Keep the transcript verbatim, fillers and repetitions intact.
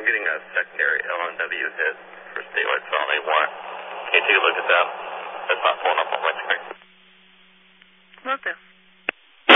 I'm getting a secondary L N W hit for statewide felony warrant. Can you take a look at that? That's not pulling up on my screen.